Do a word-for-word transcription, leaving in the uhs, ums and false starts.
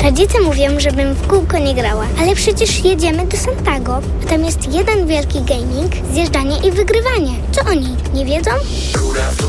Rodzice mówią, żebym w kółko nie grała, ale przecież jedziemy do Santago, a tam jest jeden wielki gaming, zjeżdżanie i wygrywanie. Co oni, nie wiedzą?